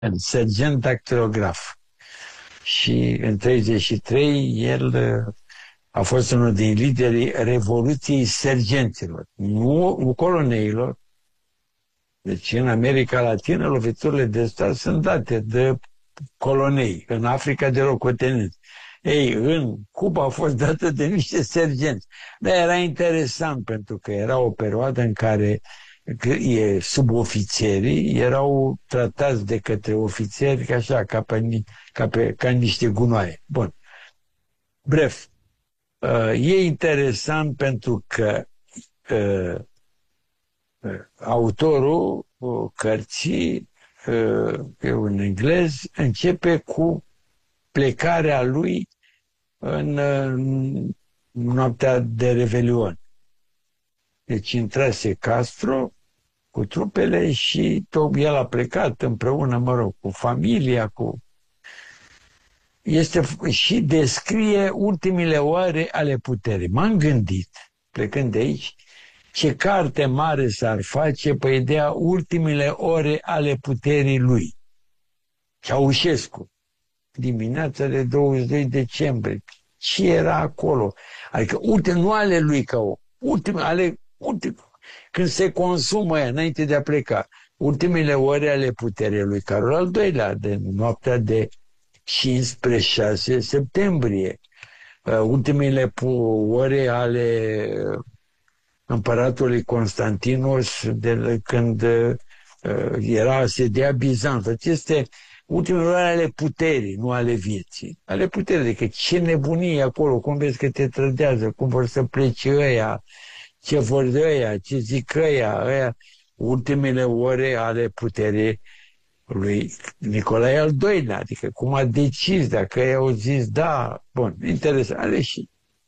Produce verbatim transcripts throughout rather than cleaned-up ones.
sergent dactilograf. Și în treizeci și trei el a fost unul din liderii Revoluției Sergenților, nu, nu coloneilor. Deci în America Latină loviturile de stat sunt date de colonei, în Africa de locotenenți. Ei, în Cuba a fost dată de niște sergenți. Dar era interesant pentru că era o perioadă în care subofițerii erau tratați de către ofițeri ca așa, ca, pe, ca, pe, ca niște gunoaie. Bun. Bref, e interesant pentru că uh, autorul cărții, uh, în englez, începe cu plecarea lui în, în noaptea de Revelion. Deci intrase Castro cu trupele și tot el a plecat împreună, mă rog, cu familia, cu... Este și descrie ultimile ore ale puterii. M-am gândit, plecând de aici, ce carte mare s-ar face pe ideea ultimile ore ale puterii lui. Ceaușescu, dimineața de douăzeci și doi decembrie. Ce era acolo? Adică ultim, nu ale lui ca o, ultime, ale, ultim, când se consumă ea, înainte de a pleca, ultimele ore ale puterii lui Carol al doilea, de noaptea de cinci spre șase septembrie, uh, ultimele ore ale împăratului Constantinos, de când uh, era asediat Bizanț. Aceste ultimele ore ale puterii, nu ale vieții. Ale puterii, adică ce nebunie acolo, cum vezi că te trădează, cum vor să plece ăia, ce vor de ăia, ce zic ăia, ăia, ultimele ore ale puterii lui Nicolae al doilea, adică cum a decis, dacă ei au zis da, bun, interesant. Și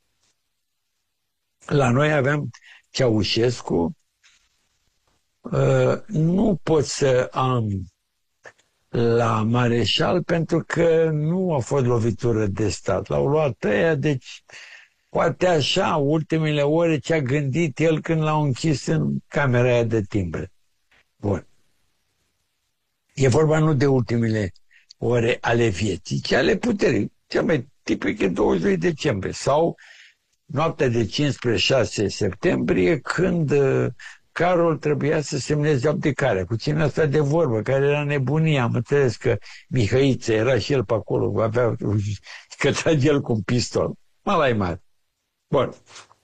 la noi aveam Ceaușescu, uh, nu pot să am la mareșal pentru că nu a fost lovitură de stat. L-au luat ăia, deci poate așa, ultimele ore ce a gândit el când l-au închis în camera aia de timbre. Bun. E vorba nu de ultimele ore ale vieții, ci ale puterii. Cea mai tipic e douăzeci și doi decembrie sau noaptea de cinci spre șase septembrie, când uh, Carol trebuia să semneze abdicarea. Cu cine asta de vorbă, care era nebunia. Am înțeles că Mihăiță era și el pe acolo, avea, că trage el cu un pistol. Mă mare. Bun.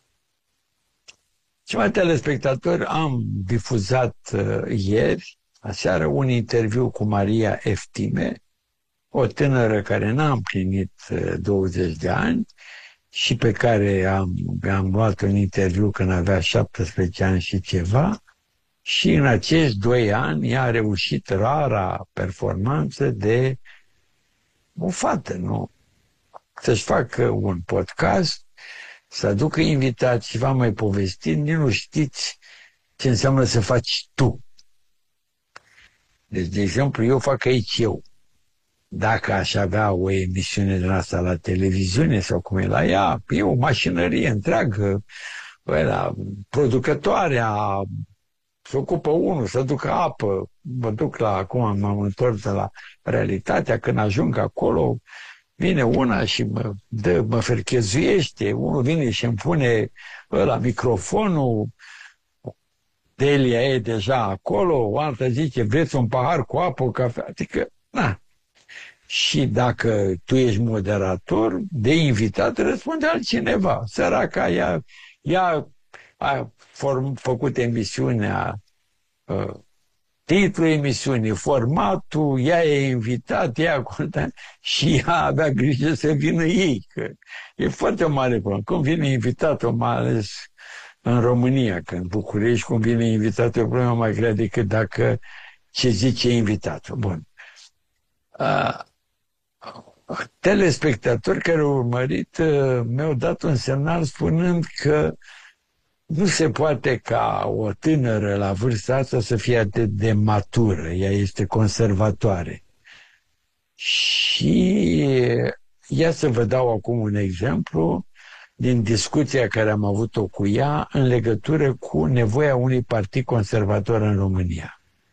Și mai telespectatori, am difuzat uh, ieri, aseară, un interviu cu Maria Eftime, o tânără care n-a împlinit uh, douăzeci de ani și pe care am, am luat un interviu când avea șaptesprezece ani și ceva, și în acești doi ani ea a reușit rara performanță de o fată, nu? Să-și facă un podcast, să aducă invitați și v-am mai povestit, nici nu știți ce înseamnă să faci tu. Deci, de exemplu, eu fac aici eu. Dacă aș avea o emisiune din asta la televiziune sau cum e la ea, e o mașinărie întreagă, ăla, producătoarea, se ocupă unul, să ducă apă, mă duc la, acum m-am întors la realitatea, când ajung acolo, vine una și mă, dă, mă ferchezuiește, unul vine și îmi pune ăla microfonul, Delia e deja acolo, o altă zice, vreți un pahar cu apă, o cafea, adică, na. Și dacă tu ești moderator, de invitat răspunde altcineva. Săraca, ea, ea a form, făcut emisiunea, uh, titlul emisiunii, formatul, ea e invitat, ea a și ea avea grijă să vină ei, că e foarte mare problemă. Cum vine invitatul, mai ales în România, că în București, cum vine invitatul, e o problemă mai grea decât dacă ce zice invitatul. Bun. Uh, telespectatori care au urmărit uh, mi-au dat un semnal spunând că nu se poate ca o tânără la vârsta asta să fie atât de matură, ea este conservatoare. Și ia să vă dau acum un exemplu din discuția care am avut-o cu ea în legătură cu nevoia unui partid conservator în România.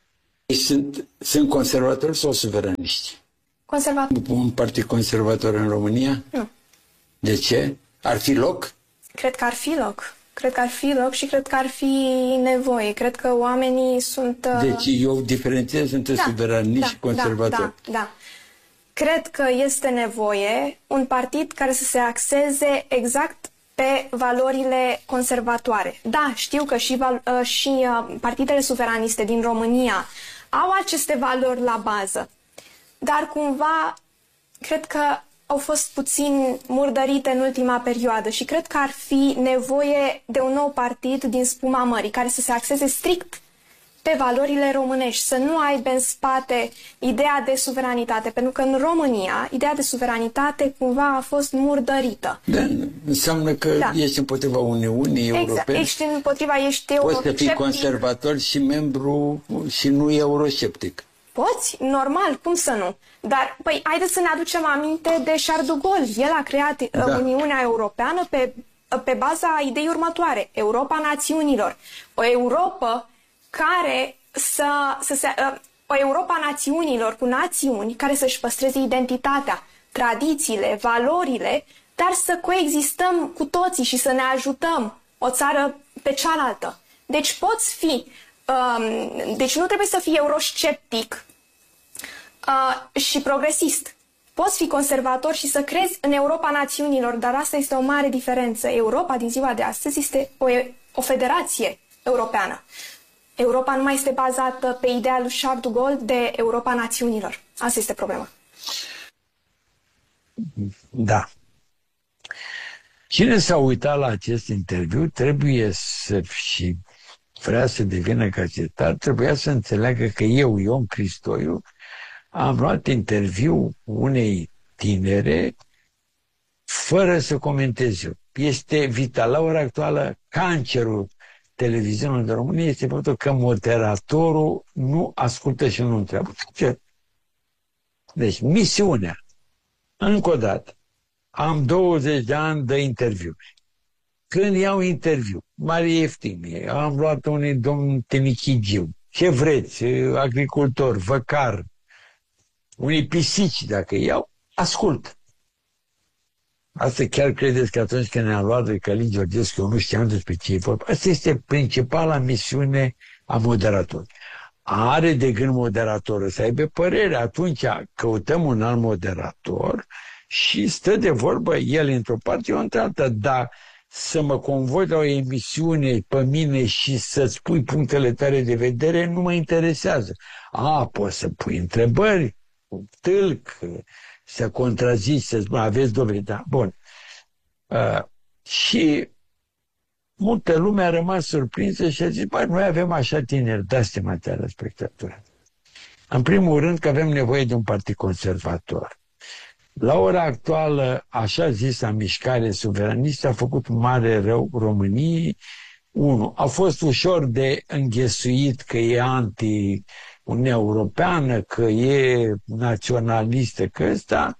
Ei sunt, sunt conservatori sau suveraniști? Conservatori. Un partid conservator în România? Nu. De ce? Ar fi loc? Cred că ar fi loc. Cred că ar fi loc și cred că ar fi nevoie. Cred că oamenii sunt... Uh... Deci eu diferențiez între da, suveraniști da, și conservatori. Da, da, da. Cred că este nevoie un partid care să se axeze exact pe valorile conservatoare. Da, știu că și, uh, și uh, partidele suveraniste din România au aceste valori la bază, dar cumva cred că au fost puțin murdărite în ultima perioadă și cred că ar fi nevoie de un nou partid din spuma mării, care să se axeze strict pe valorile românești, să nu aibă în spate ideea de suveranitate, pentru că în România ideea de suveranitate cumva a fost murdărită. Da, înseamnă că da. ești împotriva Uniunii exact. Europene. Ești împotriva, ești eurosceptic. Poți să fii conservator și membru și nu eurosceptic. Poți, normal, cum să nu? Dar, păi, haideți să ne aducem aminte de Charles de Gaulle. El a creat da. Uniunea Europeană pe, pe baza ideii următoare, Europa Națiunilor. O Europa care să, să se... O Europa Națiunilor cu națiuni care să-și păstreze identitatea, tradițiile, valorile, dar să coexistăm cu toții și să ne ajutăm o țară pe cealaltă. Deci poți fi... Um, deci nu trebuie să fii eurosceptic uh, și progresist. Poți fi conservator și să crezi în Europa Națiunilor, dar asta este o mare diferență. Europa din ziua de astăzi este o, o federație europeană. Europa nu mai este bazată pe ideea lui Charles de Gaulle de Europa Națiunilor. Asta este problema. Da. Cine s-a uitat la acest interviu trebuie să și vrea să devină cacetar, trebuia să înțeleagă că eu, Ion Cristoiu, am luat interviu unei tinere fără să comentez eu. Este vital. La ora actuală, cancerul televiziunii de România este faptul că moderatorul nu ascultă și nu întreabă. Ce? Deci, misiunea. Încă o dată, am douăzeci de ani de interviuri. Când iau interviu, Marie Eftimie, am luat unui domn Tenichigiu, ce vreți, agricultor, văcar, unii pisici, dacă iau, ascult. Asta chiar credeți că atunci când ne-am luat de Călin Georgescu, eu nu știam despre ce e vorba. Asta este principala misiune a moderatorului. Are de gând moderatorul să aibă părere, atunci căutăm un alt moderator și stă de vorbă el într-o parte, eu într-alta, dar să mă convoi la o emisiune pe mine și să-ți pui punctele tale de vedere, nu mă interesează. A, poți să pui întrebări, tâlc, să contrazici, să spui, aveți dovedi, da, bun. Uh, și multă lume a rămas surprinsă și a zis, băi, noi avem așa tineri, dați-te mă la spectatură. În primul rând că avem nevoie de un partid conservator. La ora actuală, așa zisa mișcare suveranistă a făcut mare rău României. Unu, a fost ușor de înghesuit că e anti-Uniunea Europeană, că e naționalistă, că ăsta.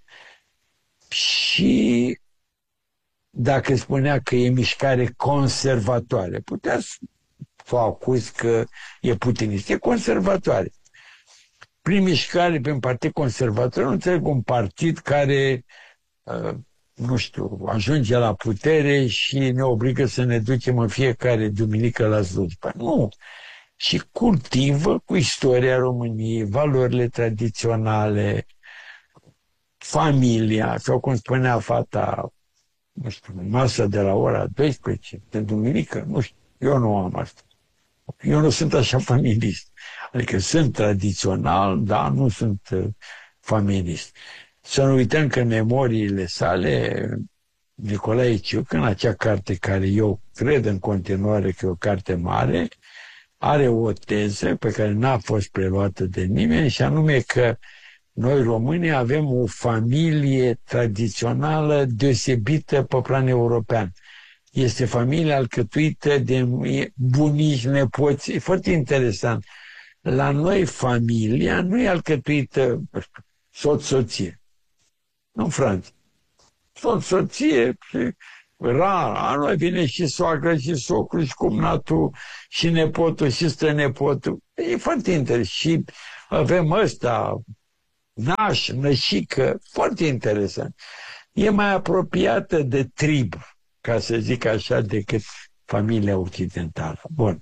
Și dacă spunea că e mișcare conservatoare, putea să o acuzi că e putinist. E conservatoare. Prin mișcare, prin partid conservator, nu înțeleg un partid care, uh, nu știu, ajunge la putere și ne obligă să ne ducem în fiecare duminică la slujbă. Nu. Și cultivă cu istoria României, valorile tradiționale, familia, sau cum spunea fata, nu știu, masa de la ora douăsprezece, de duminică, nu știu, eu nu am asta. Eu nu sunt așa familist. Adică sunt tradițional, dar nu sunt uh, familist. Să nu uităm că în memoriile sale, Nicolae Ciuc, în acea carte care eu cred în continuare că e o carte mare, are o teză pe care n-a fost preluată de nimeni și anume că noi românii avem o familie tradițională deosebită pe plan european. Este familia alcătuită de bunici, nepoți. E foarte interesant. La noi familia nu e alcătuită soț-soție. Nu în Franța. Soț-soție, rar, anul vine și soacră, și socru, și cumnatul, și nepotul, și strănepotul. E foarte interesant. Și avem ăsta, naș, nășică, foarte interesant. E mai apropiată de trib, ca să zic așa, decât familia occidentală. Bun.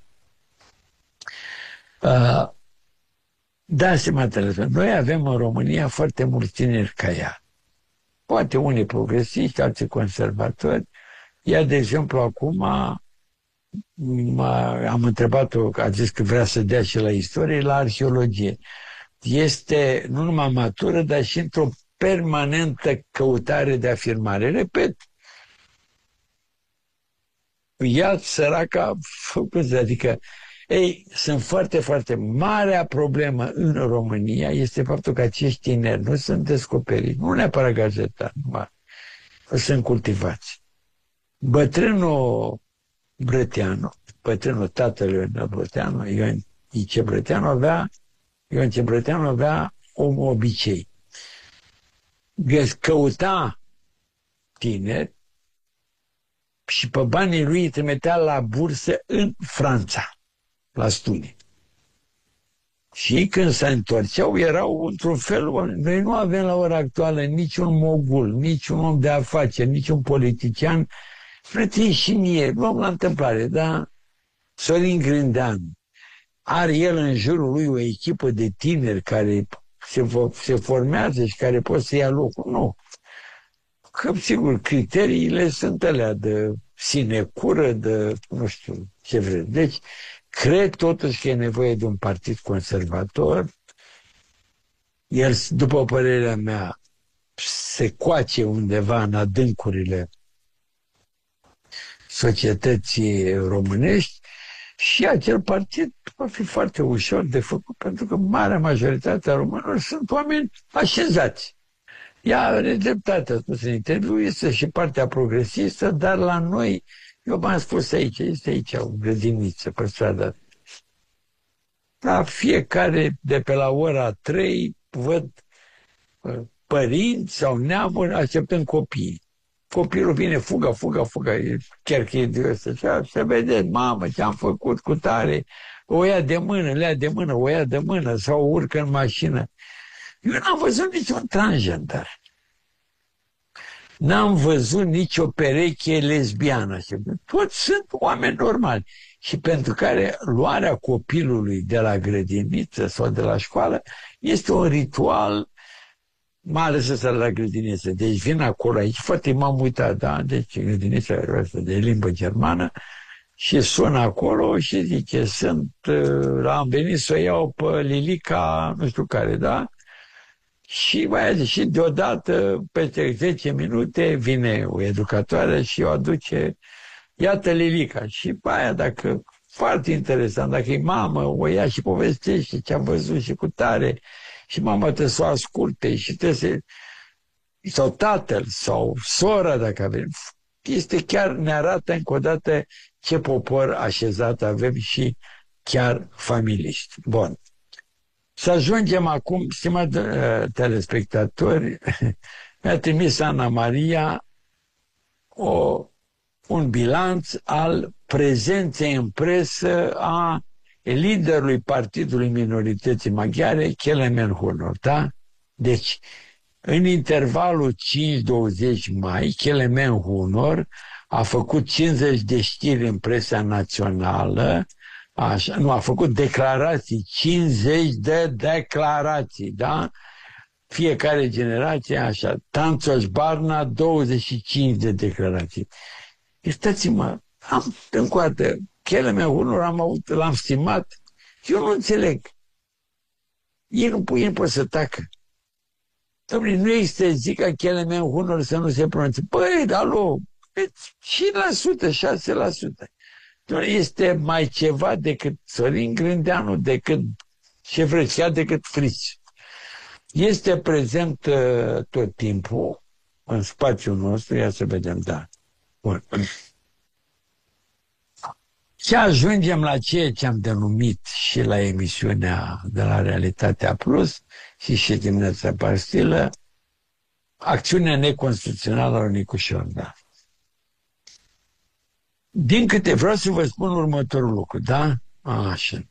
Uh, da, se mă interesant. Noi avem în România foarte mulți tineri ca ea. Poate unii progresiști, alții conservatori. Ea, de exemplu, acum am întrebat-o, a zis că vrea să dea și la istorie, la arheologie. Este nu numai matură, dar și într-o permanentă căutare de afirmare. Repet, ea, săraca, adică, ei, sunt foarte, foarte marea problemă în România este faptul că acești tineri nu sunt descoperiți, nu neapărat gazetari, numai sunt cultivați. Bătrânul Brăteanu, bătrânul tatălui Ionel Brăteanu, Ion C. Brăteanu avea, Ion C. Brăteanu avea un obicei. Căuta tineri și pe banii lui îi trimitea la bursă în Franța, la studii. Și când se întorceau, erau într-un fel, noi nu avem la ora actuală niciun mogul, niciun om de afaceri, niciun politician. Frăție și mie, luăm la întâmplare, da? Sorin Grindeanu. Are el în jurul lui o echipă de tineri care se, se formează și care pot să ia locul? Nu. Că, sigur, criteriile sunt alea de sinecură, de nu știu ce vreți. Deci, cred totuși că e nevoie de un partid conservator. El, după părerea mea, se coace undeva în adâncurile societății românești și acel partid va fi foarte ușor de făcut, pentru că marea majoritate a românilor sunt oameni așezați. Ea are dreptate, a spus în interviu, este și partea progresistă, dar la noi, eu v-am spus aici, este aici o grădiniță pe strada. La fiecare, de pe la ora trei, văd părinți sau neamuri așteptând copiii. Copilul vine, fugă, fugă, fugă, chiar că e de ăsta. Și vedeți, mamă, ce-am făcut cu tare, o ia de mână, le ia de mână, o ia de mână, sau urcă în mașină. Eu n-am văzut niciun transgendar. N-am văzut nicio pereche lesbiană. Toți sunt oameni normali. Și pentru care luarea copilului de la grădiniță sau de la școală este un ritual, mai ales ăsta la grădiniță. Deci vin acolo aici, foarte m-am uitat, da? Deci grădinița asta de limbă germană și sună acolo și zice, sunt, am venit să o iau pe Lilica, nu știu care, da? Și mai zice, și deodată, peste zece minute, vine o educatoare și o aduce, iată Lilica. Și pe aia, dacă, foarte interesant, dacă e mamă, o ia și povestește ce a văzut și cu tare, și mama trebuie să o asculte și trebuie să... sau tatăl, sau sora, dacă avem. Este chiar, ne arată încă o dată ce popor așezat avem și chiar familiști. Bun. Să ajungem acum, stimați uh, telespectatori, mi-a trimis Ana Maria o, un bilanț al prezenței în presă a liderului Partidului Minorității Maghiare, Kelemen Hunor, da? Deci, în intervalul cinci douăzeci mai, Kelemen Hunor a făcut cincizeci de știri în presa națională, așa, nu, a făcut declarații, cincizeci de declarații, da? Fiecare generație, așa, Tanțoș Barna, douăzeci și cinci de declarații. Uitați-mă, am, încă o dată, Kelemen Hunor am avut, l-am stimat, eu nu înțeleg. Ei nu, ei nu pot să tacă. Dom'le, nu există zi ca Kelemen Hunor să nu se pronunțe. Băi, alo, cinci la sută, șase la sută. Este mai ceva decât Sorin Grindeanu, decât ce vreți, chiar decât Friț. Este prezent uh, tot timpul în spațiul nostru, ia să vedem, da. Bun. Și ajungem la ceea ce am denumit și la emisiunea de la Realitatea Plus și și dimineața pastilă, acțiunea neconstituțională a lui Nicu Șordan. Din câte vreau să vă spun următorul lucru, da? Așa.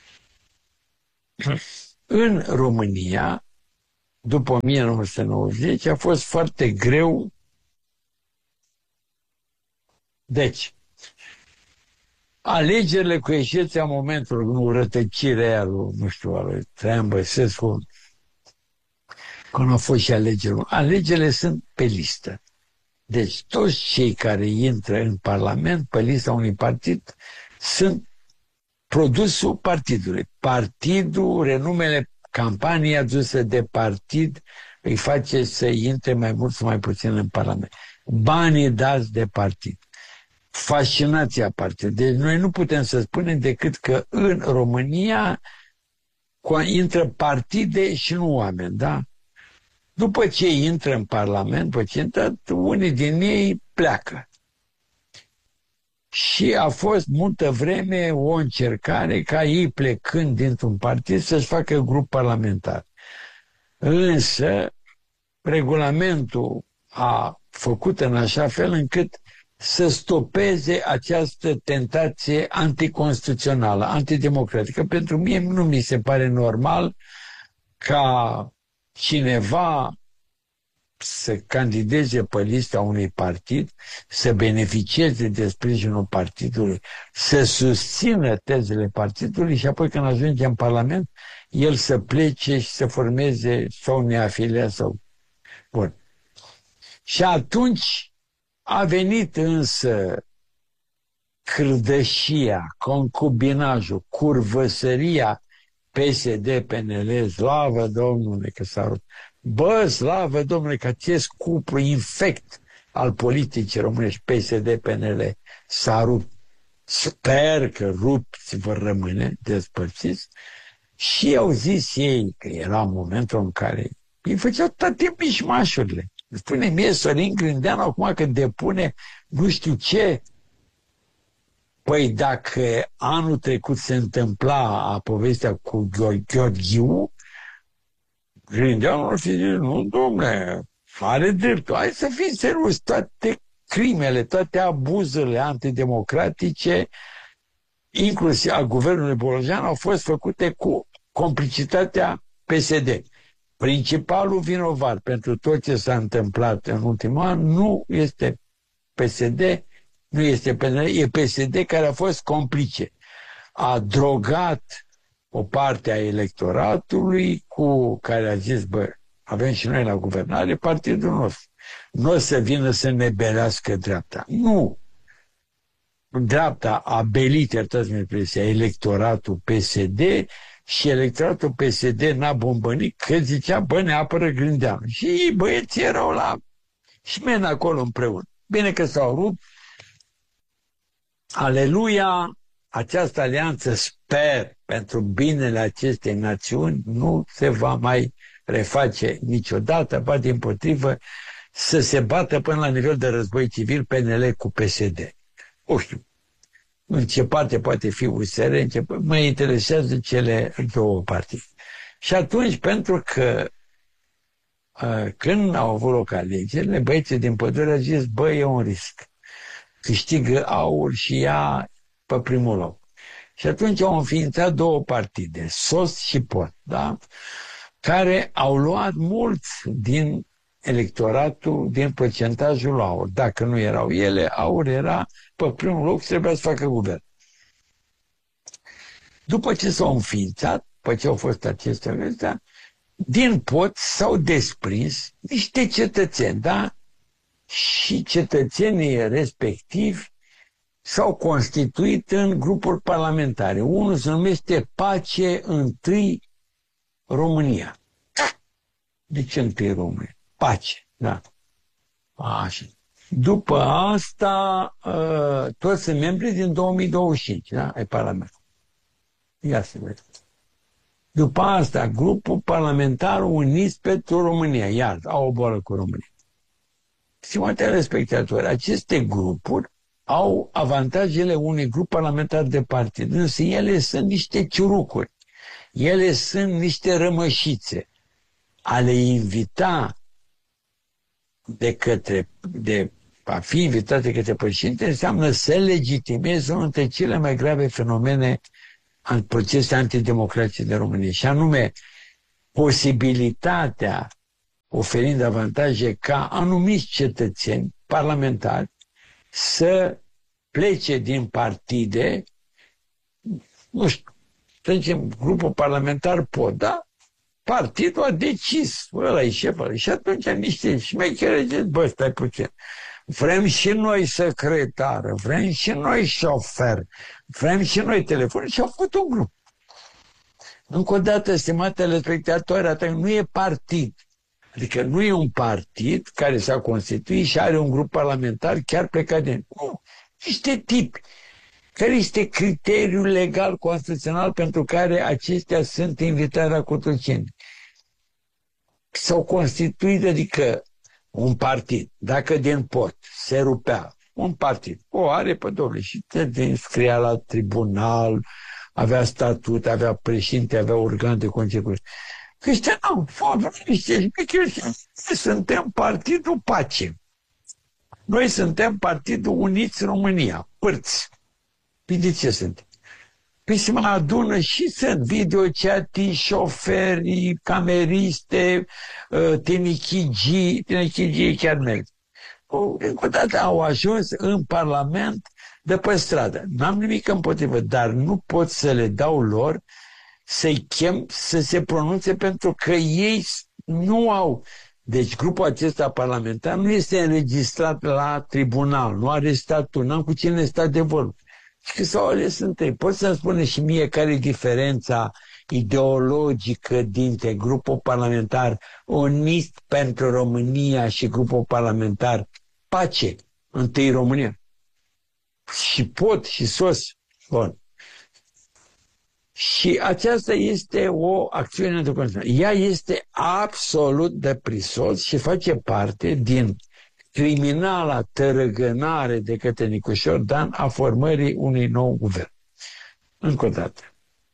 În România, după o mie nouă sute nouăzeci, a fost foarte greu. Deci, alegerile, cu excepția momentului, nu rătăcirea aia lui, nu știu, al Traian Băsescu, când au fost și alegerile. Alegerile sunt pe listă. Deci toți cei care intră în Parlament pe lista unui partid sunt produsul partidului. Partidul, renumele campaniei aduse de partid îi face să intre mai mult sau mai puțin în Parlament. Banii dați de partid. Fascinația partidului. Deci noi nu putem să spunem decât că în România intră partide și nu oameni, da? După ce intră în Parlament, după ce intră, unii din ei pleacă. Și a fost multă vreme o încercare ca ei plecând dintr-un partid să-și facă grup parlamentar. Însă, regulamentul a făcut în așa fel încât să stopeze această tentație anticonstituțională, antidemocratică. Pentru mine nu mi se pare normal ca cineva să candideze pe lista unui partid, să beneficieze de sprijinul partidului, să susțină tezele partidului și apoi când ajunge în Parlament, el să plece și să formeze sau neafiliat sau... Bun. Și atunci a venit însă cârdășia, concubinajul, curvăsăria P S D P N L, slavă Domnului că s-a rupt. Bă, slavă Domnului că acest cuplu infect al politicii românești, P S D P N L, s-a rupt. Sper că rupți vor rămâne despărțiți. Și au zis ei că era momentul în care îi făceau toate mișmașurile. Spune mie Sorin Grindeanu acum că depune nu știu ce. Păi dacă anul trecut se întâmpla a povestea cu Gheorghiu, Grindeanu ar fi zis, nu, domnule, are dreptul, hai să fim serios, toate crimele, toate abuzurile antidemocratice, inclusiv a guvernului Bolojan, au fost făcute cu complicitatea P S D. Principalul vinovat pentru tot ce s-a întâmplat în ultimul an nu este P S D, nu este P N L, e P S D care a fost complice. A drogat o parte a electoratului cu care a zis, bă, avem și noi la guvernare partidul nostru. Nu o să vină să ne belească dreapta. Nu. Dreapta a belit, iertați-mi expresia, electoratul P S D și electoratul P S D n-a bombănit că zicea, bă, ne apără Grindeanu. Și băieții erau la șmen acolo împreună. Bine că s-au rupt. Aleluia! Această alianță, sper, pentru binele acestei națiuni, nu se va mai reface niciodată, ba dimpotrivă, să se bată până la nivel de război civil P N L cu P S D. O știu, în ce parte poate fi U S R, în ce... mă interesează cele două partide. Și atunci, pentru că când au avut loc alegerile, băieții din Pădure au zis, bă, e un risc. Câștigă aur și ia pe primul loc. Și atunci au înființat două partide, S O S și P O T, da? Care au luat mulți din electoratul, din procentajul aur. Dacă nu erau ele, aur era pe primul loc, trebuia să facă guvern. După ce s-au înființat, după ce au fost acestea, acestea din P O T s-au desprins niște cetățeni, da? Și cetățenii respectivi s-au constituit în grupuri parlamentare. Unul se numește Pace Întâi România. De ce Întâi România? Pace, da. Așa. După asta, toți sunt membri din două mii douăzeci și cinci, da? Ai Parlament. Ia să vedem. După asta, grupul parlamentar Uniți pentru România. Iar, au o boală cu România. Stimate respectatori, aceste grupuri au avantajele unui grup parlamentar de partid, însă ele sunt niște ciurucuri, ele sunt niște rămășițe. A le invita de către de a fi invitat de către președinte înseamnă să legitimeze unul dintre cele mai grave fenomene în procese antidemocratice de România, și anume posibilitatea, oferind avantaje ca anumiți cetățeni parlamentari să plece din partide, nu știu, să zicem, grupul parlamentar pot, da? Partidul a decis, ăla e șeful, și atunci niște șmecheri zic, bă, stai puțin, vrem și noi secretară, vrem și noi șofer, vrem și noi telefon, și au făcut un grup. Încă o dată, stimatele spectatori, atunci nu e partid. Adică nu e un partid care s-a constituit și are un grup parlamentar chiar plecat din... Nu, niște tipi. Care este criteriul legal constituțional pentru care acestea sunt invitați la Cotroceni? S-au constituit, adică un partid, dacă din pot se rupea un partid, o are pe domnule și te scria la tribunal, avea statut, avea președinte, avea organ de consecuție. Că ăștia n-au fost niște șmecheri. Noi suntem Partidul Pace. Noi suntem Partidul Uniți România, părți. Păi de ce sunt? Păi se mai adună și sunt videochati, șoferi, cameriste, tenichigii, tenichigii chiar merg. Încă o dată au ajuns în Parlament de pe stradă. N-am nimic împotrivă, dar nu pot să le dau lor să-i chem să se pronunțe, pentru că ei nu au. Deci grupul acesta parlamentar nu este înregistrat la tribunal, nu are statut, n-am cu cine sta de vorbă. Și că s-au ales între. Poți să-mi spune și mie care e diferența ideologică dintre grupul parlamentar Unit pentru România și grupul parlamentar Pace, Întâi România? Și pot și sos. Bun. Și aceasta este o acțiune anticonstituțională. Ea este absolut de prisos și face parte din criminala tărăgânare de către Nicușor Dan a formării unui nou guvern. Încă o dată.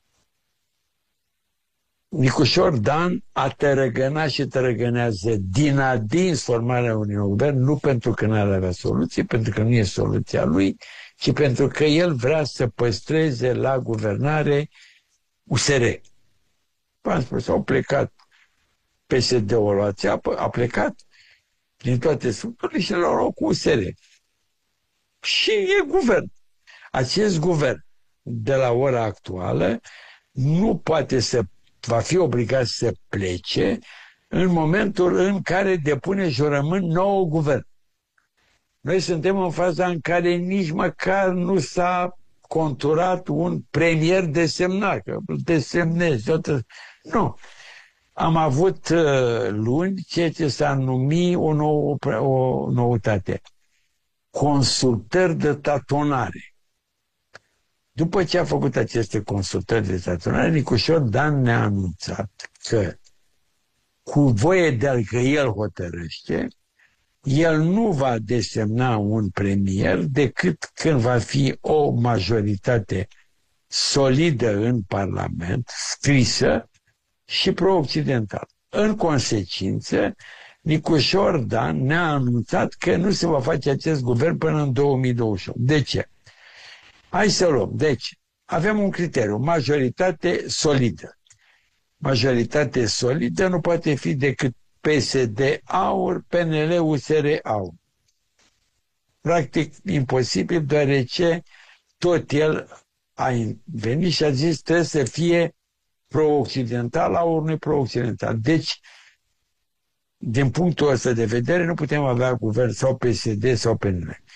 Nicușor Dan a tărăgănat și tărăgânează din adins formarea unui nou guvern, nu pentru că nu ar avea soluție, pentru că nu e soluția lui, ci pentru că el vrea să păstreze la guvernare U S R. V-am spus, au plecat P S D-ul la țeapă, a plecat din toate structurile și l-au luat cu U S R. Și e guvern. Acest guvern, de la ora actuală, nu poate să, va fi obligat să plece în momentul în care depune jurământ nou guvern. Noi suntem în faza în care nici măcar nu s-a conturat un premier desemnat, că desemnezi. Nu. Am avut uh, luni ceea ce s-a numit o, nou, o noutate. Consultări de tatonare. După ce a făcut aceste consultări de tatonare, Nicușor Dan ne-a anunțat că, cu voie de-al că el hotărăște, el nu va desemna un premier decât când va fi o majoritate solidă în Parlament, scrisă și pro-occidentală. În consecință, Nicușor Dan ne-a anunțat că nu se va face acest guvern până în două mii douăzeci și opt. De ce? Hai să luăm. Deci, avem un criteriu, majoritate solidă. Majoritate solidă nu poate fi decât P S D AUR, P N L, U S R AUR. Practic imposibil, deoarece tot el a venit și a zis trebuie să fie pro-occidental, AUR nu e pro-occidental. Deci, din punctul ăsta de vedere, nu putem avea guvern sau P S D sau P N L.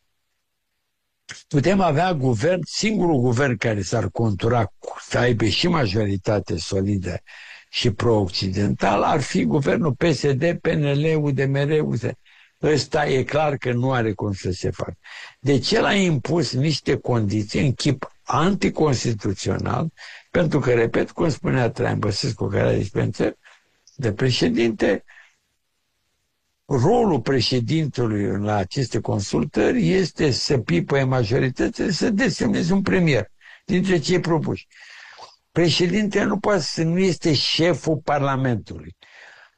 Putem avea guvern, singurul guvern care s-ar contura să aibă și majoritate solidă și pro-occidental, ar fi guvernul P S D, P N L, U D M R, U S R. Ăsta e clar că nu are cum să se facă. Deci el a impus niște condiții în chip anticonstituțional, pentru că, repet, cum spunea Traian Băsescu, care are dispenser de președinte, rolul președintelui la aceste consultări este să pipăie majoritățile, să desemneze un premier dintre cei propuși. Președintele nu poate să nu este șeful Parlamentului.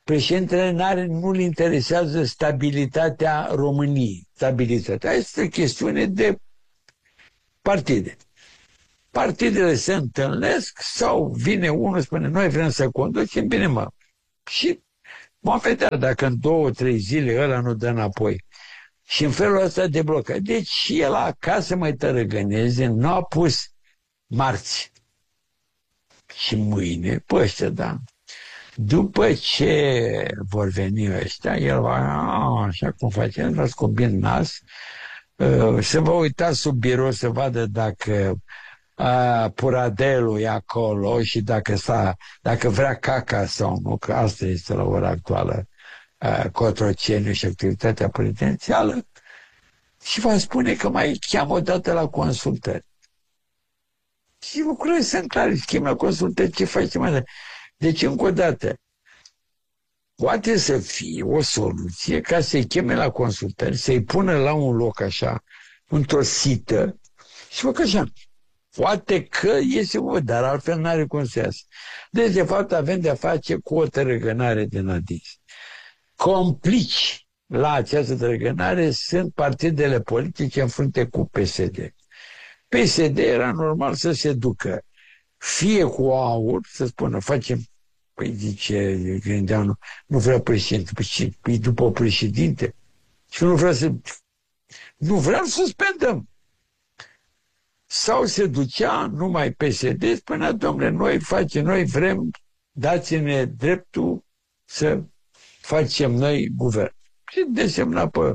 președintele n-are, nu-l interesează stabilitatea României. Stabilitatea este o chestiune de partide. Partidele se întâlnesc sau vine unul, spune, noi vrem să conducem, bine mă. Și vom vedea dacă în două, trei zile ăla nu dă înapoi. Și în felul ăsta deblocă. Deci el acasă mai tărăgăneze, nu a pus marți și mâine, pe ăștia, da. După ce vor veni ăștia, el va, a, așa cum facem, va scobi în nas, uh, se va uita sub birou să vadă dacă uh, puradelul e acolo și dacă, s-a, dacă vrea caca sau nu, că asta este la ora actuală uh, Cotroceniu și activitatea penitențială, și va spune că mai cheamă o dată la consultări. Și lucrurile sunt clare, schimb la consultări, ce faci mai de. Deci, încă o dată, poate să fie o soluție ca să-i cheme la consultări, să-i pună la un loc așa, într-o sită, și fac așa. Poate că iese o, dar altfel n-are cum să iasă. Deci, de fapt, avem de-a face cu o tărăgânare din adins. Complici la această tărăgânare sunt partidele politice în frunte cu P S D. P S D era normal să se ducă fie cu aur, să spună, facem, păi zice Grindeanu, nu vrea președinte, păi, păi după președinte, și nu vrea să, nu vreau să suspendăm. Sau se ducea numai P S D, spunea, domnule, noi facem, noi vrem, dați-ne dreptul să facem noi guvern. Și desemna pe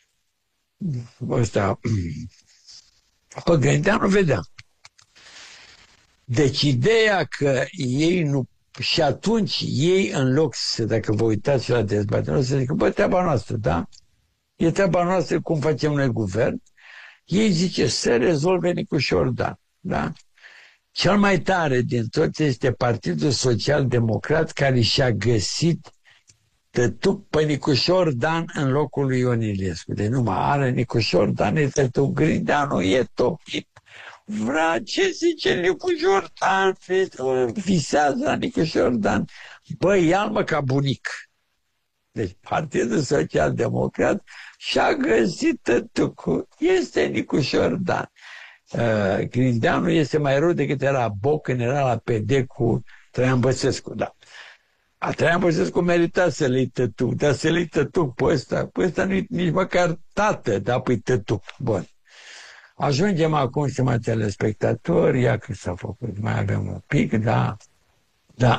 ăsta, pe Grindeanu, vedeam. Deci ideea că ei nu... Și atunci ei, în loc să, dacă vă uitați la dezbatere, o să zică, bă, treaba noastră, da? E treaba noastră cum facem noi guvern. Ei zice să rezolve Nicușor Dan, da? Cel mai tare din toți este Partidul Social Democrat, care și-a găsit tătuc pe Nicușor Dan în locul lui Ion Iliescu. Deci nu mai are Nicușor Dan, e tătuc, Grindeanu e topit. Vrea, ce zice Nicușor Dan? Visează la Nicușor Dan. Bă, ia-l mă ca bunic. Deci Partidul Social Democrat și-a găsit tătucul. Este Nicușor Dan. Uh, Grindeanu este mai rău decât era Boc când era la P D cu Traian Băsescu, da. A Traian Băsescu merita să le-i tătuc, dar să le-i tătuc pe ăsta. Pe ăsta nu-i nici măcar tată, dar pe-i tătuc. Bun. Ajungem acum, stimați telespectatori, ia că s-a făcut, mai avem un pic, da, da.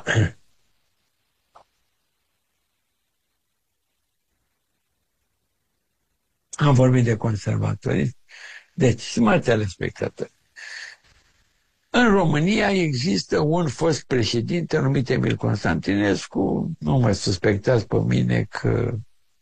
Am vorbit de conservatorism. Deci, stimați telespectatori, în România există un fost președinte numit Emil Constantinescu, nu mă suspectați pe mine că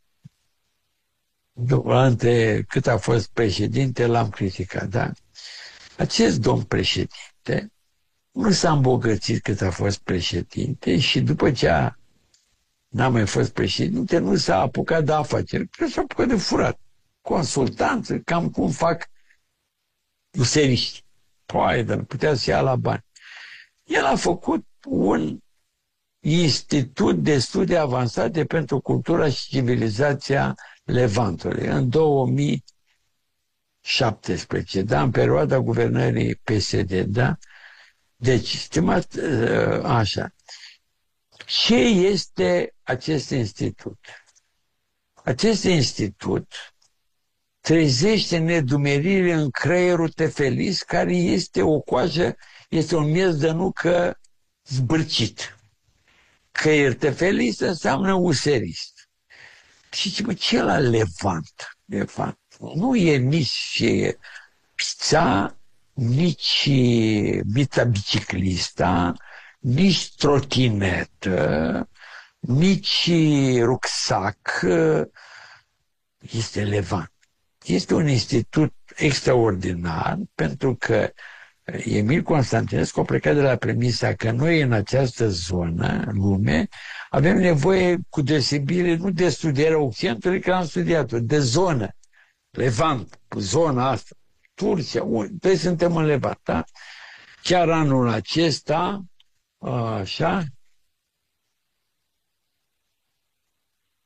durante cât a fost președinte, l-am criticat, da? Acest domn președinte nu s-a îmbogățit cât a fost președinte și după ce a, n-a mai fost președinte, nu s-a apucat de afaceri, că s-a apucat de furat. Consultanță, cam cum fac useriști. Păi, dar putea să ia la bani. El a făcut un institut de studii avansate pentru cultura și civilizația Levantului, în două mii șaptesprezece, da, în perioada guvernării P S D, da? Deci, stimați, așa, ce este acest institut? Acest institut trezește nedumerire în creierul tefelis, care este o coajă, este un miez de nucă zbârcit. Creier tefelis înseamnă userist. Și ce, ce la Levant? Levant nu e nici pizza, nici bita biciclista, nici trotinetă, nici rucsac. Este Levant. Este un institut extraordinar pentru că Emil Constantinescu a plecat de la premisa că noi în această zonă, în lume, avem nevoie cu deosebire nu de studierea Occidentului, că am studiat-o, de zonă. Levant, zona asta, Turcia, noi suntem în Levant, da? Chiar anul acesta, așa,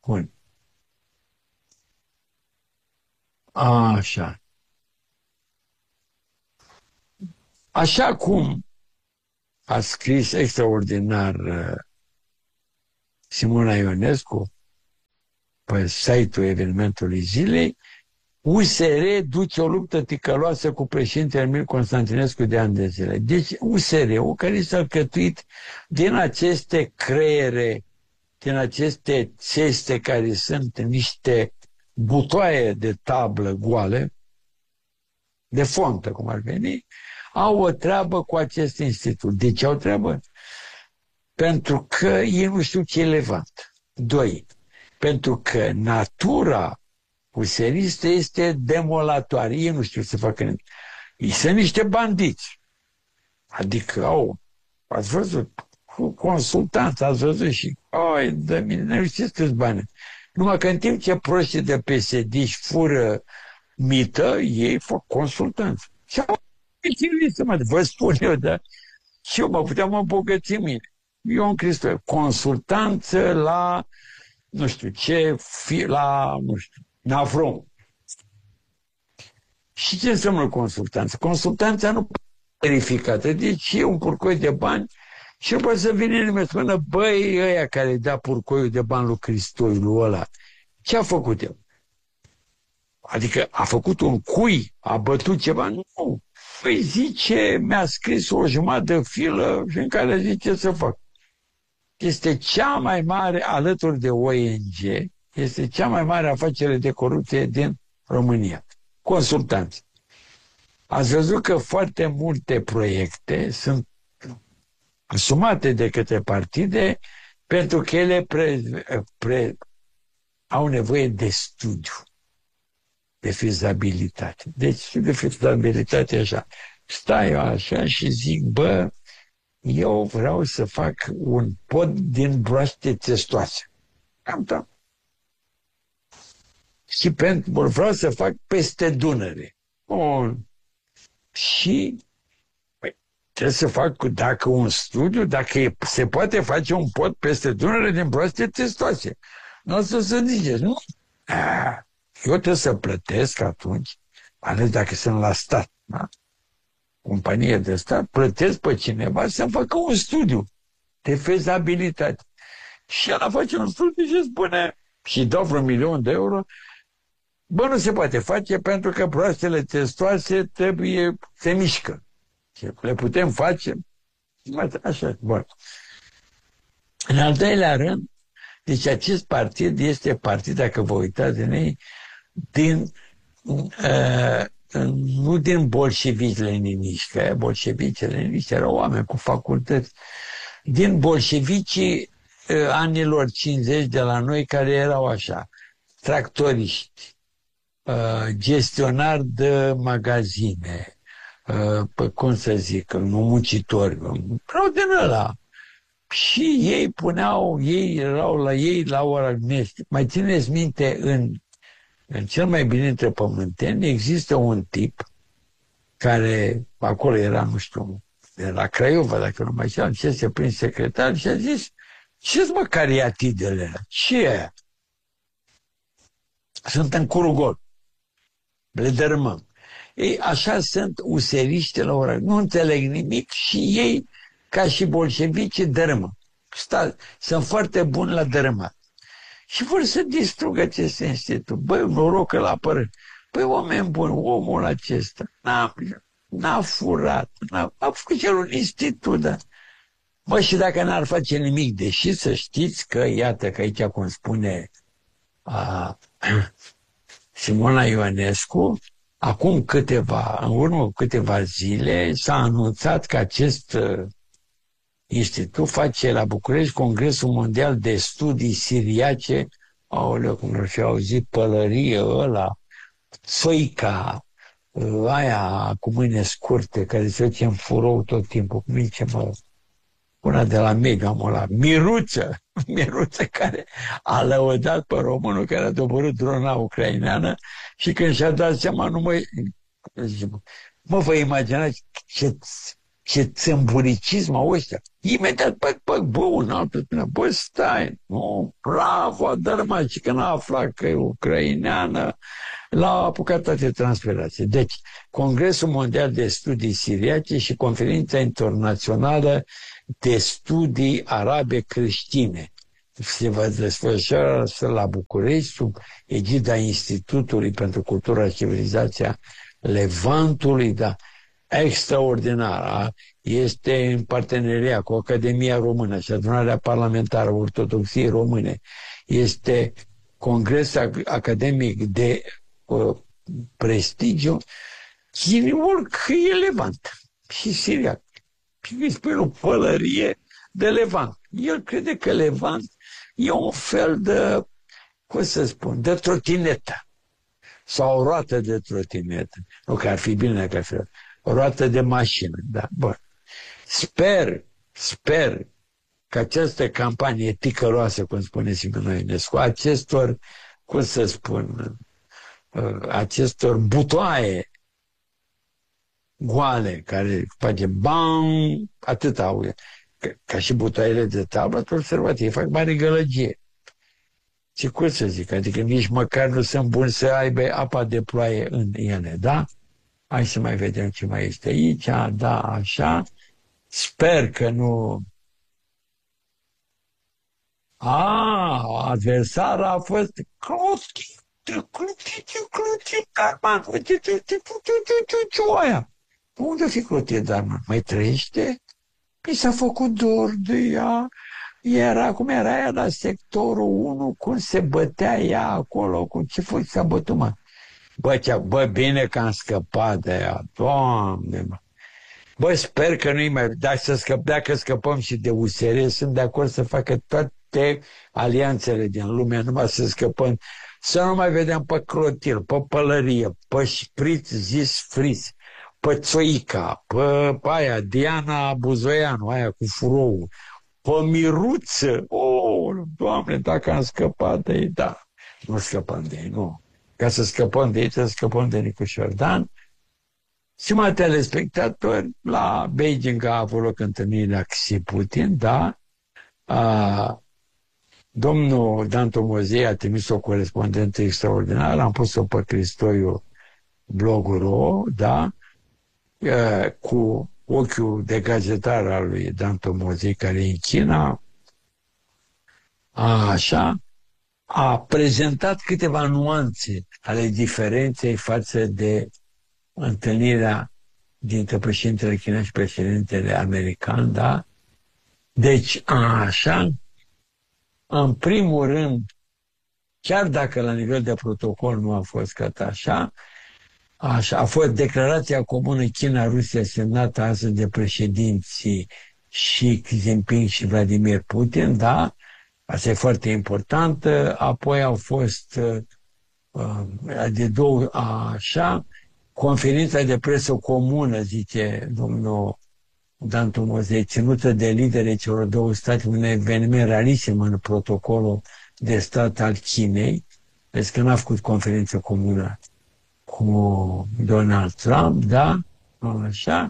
Bun. Așa. Așa cum a scris extraordinar uh, Simona Ionescu pe site-ul evenimentului zilei, U S R duce o luptă ticăloasă cu președintele Emil Constantinescu de ani de zile. Deci U S R-ul, care s-a alcătuit din aceste creiere, din aceste țeste care sunt niște butoaie de tablă goale, de fontă, cum ar veni, au o treabă cu acest institut. De ce au treabă? Pentru că ei nu știu ce e Levant. Doi, pentru că natura useristă este demolatoare. Ei nu știu să facă nimic. Ei sunt niște bandiți. Adică au, ați văzut, cu consultanți, ați văzut și, oi, de mine, nu știți câți bani. Numai că în timp ce proștii de P S D-și fură mită, ei fac consultanți. Și au să mă, vă spun eu, da? Și eu mă puteam îmbogăți mine. Eu în Hristos, consultanță la, nu știu ce, fi, la, nu știu, Navrom. Și ce înseamnă consultanță? Consultanța nu poate verificată. Deci e un purcoi de bani și nu poate să vină nimeni să spună, băi, ăia care îi dea purcoiul de bani lui Cristoiul ăla, ce a făcut el? Adică a făcut un cui, a bătut ceva? Nu. Păi zice, mi-a scris o jumătate de filă și în care zice să fac. Este cea mai mare, alături de O N G, este cea mai mare afacere de corupție din România. Consultanți. Ați văzut că foarte multe proiecte sunt asumate de către partide pentru că ele pre, pre, au nevoie de studiu, de fezabilitate. Deci, de fezabilitate așa. Stai eu așa și zic, bă, eu vreau să fac un pod din broaște testoase. Cam da. Și pentru, vreau să fac peste Dunăre. Bun. Și păi, trebuie să fac, dacă un studiu, dacă e, se poate face un pod peste Dunăre din broaște testoase. Nu o să se ziceți, nu? A, eu trebuie să plătesc atunci, ales dacă sunt la stat, da? Companie de stat, plătesc pe cineva să facă un studiu de fezabilitate. Și el a face un studiu și spune, și dau vreo milion de euro, bă, nu se poate face pentru că proastele testoase trebuie, se mișcă. Și le putem face, așa, bun. În al doilea rând, deci acest partid este partid, dacă vă uitați din ei, din, uh, nu din bolșevici leniniști, că bolșevicii leniniști erau oameni cu facultăți, din bolșevicii uh, anilor cincizeci de la noi, care erau așa, tractoriști, uh, gestionari de magazine, uh, cum să zic, nu muncitori, vreau din ăla. Și ei puneau, ei erau la ei la ora nești. Mai țineți minte, în, în cel mai bine între pământeni există un tip care, acolo era, nu știu, de la Craiova, dacă nu mai știam, ce se prins secretar și a zis, ce-s mă cariatidele alea? Ce e aia? Sunt în curugol. Le dărâmăm. Ei, așa sunt useriște la ora. Nu înțeleg nimic și ei, ca și bolșevicii, dărâmă. Sta, sunt foarte buni la dărâmat. Și vor să distrugă acest institut. Băi, noroc că l-apără. Păi, oameni buni, omul acesta n-a, n-a furat, n-a, a făcut el un institut, da. Bă, și dacă n-ar face nimic, deși să știți că, iată că aici, cum spune a, Simona Ionescu, acum câteva, în urmă câteva zile, s-a anunțat că acest uh, institut face la București Congresul Mondial de Studii Siriace, aoleu, cum ar fi auzit, pălărie ăla, țoica, uh, aia cu mâine scurte, care se duce în furou tot timpul, cum zice, mă, una de la Mega, mă, la Miruță, Miruță, care a lăudat pe românul care a doborât drona ucraineană și când și-a dat seama, nu mă... Mă, vă imaginați ce ce țâmburicism au ăștia. Imediat, bă, bă, bă, un altul spune, bă, stai, nu, bravo, dar și că n-a aflat că e ucraineană, l-a apucat toate transferații. Deci, Congresul Mondial de Studii Siriace și Conferința Internațională de Studii Arabe Creștine se va desfășura la București sub egida Institutului pentru Cultura și Civilizația Levantului, da, extraordinar. Este în parteneria cu Academia Română și Adunarea Parlamentară Ortodoxiei Române. Este congres academic de uh, prestigiu. Chiniul că e Levant și siriac. Și îi spune o pălărie de Levant. El crede că Levant e un fel de, cum să spun, de trotinetă. Sau o roată de trotinetă. Nu că ar fi bine că ar fi o roată de mașină. Da, bun. Sper, sper că această campanie ticăloasă, cum spune Simeonescu, acestor, cum să spun, acestor butoaie goale care face bam, atât au. Ca, ca și butoaiele de tablă, observați, ei fac mare gălăgie. Ce cum să zic, adică nici măcar nu sunt buni să aibă apa de ploaie în ele, da? Hai să mai vedem ce mai este aici, da, așa. Sper că nu... A, adversara a fost Clotilde, Clotilde, Clotilde Darman, ce oaia? Unde fi Clotilde Darman? Mai trăiește? Mi s-a făcut dor de ea. Era, cum era ea la sectorul unu, cum se bătea ea acolo, cu ce fost s-a bătut, mă? Bă, cea, bă, bine că am scăpat de ea, Doamne, mă. Bă, sper că nu-i mai... Dacă, să scăp, dacă scăpăm și de U S R, sunt de acord să facă toate alianțele din lume, numai să scăpăm, să nu mai vedem pe Clotil, pe Pălărie, pe Șpriț zis Fris, pe Țoica, pe, pe aia, Diana Buzoianu, aia cu furou, pe Miruță, oh, Doamne, dacă am scăpat de ei, da, nu scăpăm de ei, nu. Ca să scăpăm de ei, să scăpăm de Nicu Șordan. Și mai telespectatori, la Beijing a avut loc întâlnirea Xi Putin, da? A, domnul Dan Tomozei a trimis o corespondentă extraordinară, am pus-o pe Cristoiu blogul, da? A, cu ochiul de gazetar al lui Dan Tomozei, care e în China, a, așa, a prezentat câteva nuanțe ale diferenței față de întâlnirea dintre președintele chinez și președintele american, da? Deci, așa, în primul rând, chiar dacă la nivel de protocol nu a fost cât așa, așa, a fost declarația comună China-Rusia semnată astăzi de președinții Xi Jinping și Vladimir Putin, da? Asta e foarte importantă. Apoi au fost uh, de două, așa, conferința de presă comună, zice domnul Dan Tomozei, ținută de liderii celor două state, un eveniment rarisim în protocolul de stat al Chinei, vezi că n-a făcut conferință comună cu Donald Trump, da? Așa.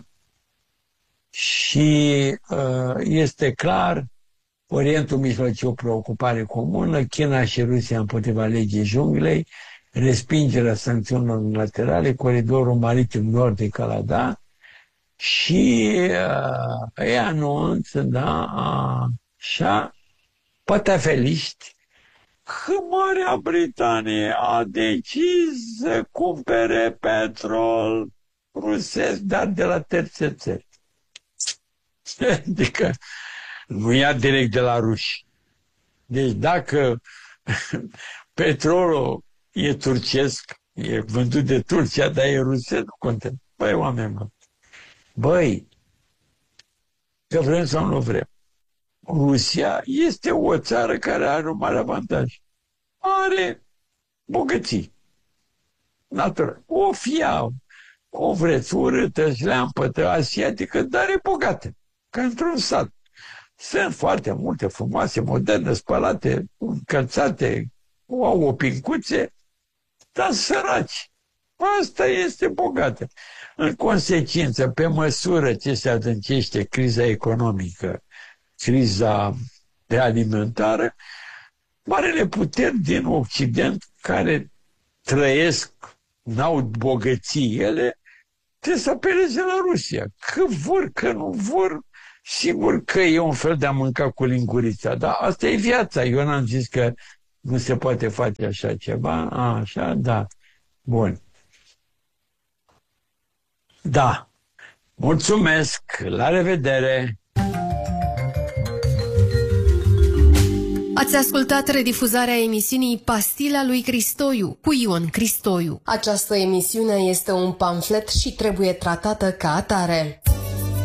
Și uh, este clar, Orientul Mijlociu o preocupare comună, China și Rusia împotriva legii junglei, respingerea sancțiunilor unilaterale, coridorul maritim nordic al da, și uh, ei anunță, da, așa, patafeliști, că Marea Britanie a decis să cumpere petrol rusesc, dar de la terțe țări. Adică nu ia direct de la ruși. Deci dacă petrolul e turcesc, e vândut de Turcia, dar e rusesc, nu contează. Băi, oameni, mă. Băi, că vrem sau nu vrem. Rusia este o țară care are un mare avantaj. Are bogății. Natural. O fia, o vreți, urâtă, șleampătă, asiatică, dar e bogată. Ca într-un sat. Sunt foarte multe frumoase, moderne, spălate, încălțate, au o pincuțe, dar săraci. Asta este bogată. În consecință, pe măsură ce se adâncește criza economică, criza de alimentară, marele puteri din Occident care trăiesc, n-au bogății ele, trebuie să apeleze la Rusia. Că vor, că nu vor, sigur că e un fel de a mânca cu lingurița, dar asta e viața. Eu n-am zis că nu se poate face așa ceva, a, așa, da. Bun. Da. Mulțumesc, la revedere! Ați ascultat redifuzarea emisiunii Pastila lui Cristoiu cu Ion Cristoiu. Această emisiune este un pamflet și trebuie tratată ca atare.